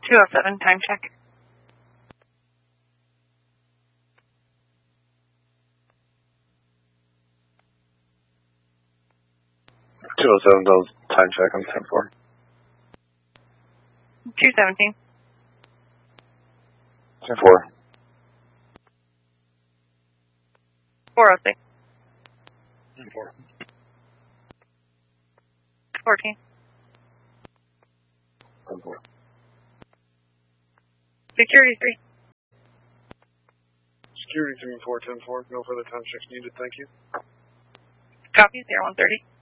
207, time check. Time check on 10-4. 217. 10-4. 406. 10-4. 14. 10-4. Security 3. Security 3-4, 10-4. No further time checks needed, thank you. Copy, 0130.